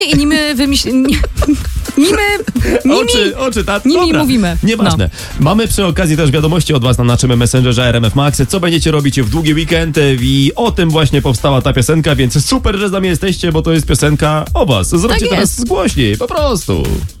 i nimi Dobra, mówimy. Nieważne. Mamy przy okazji też wiadomości od was na naszym Messengerze RMF Max. Co będziecie robić w długi weekend i o tym właśnie powstała ta piosenka, więc super, że z nami jesteście, bo to jest piosenka o was. Zróbcie Tak teraz jest. głośniej, po prostu.